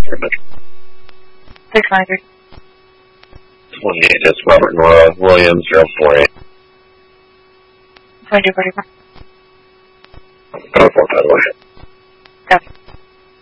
very much. 693. 28, that's Robert Nora, Williams, 048. 2244. 045, go ahead. Copy.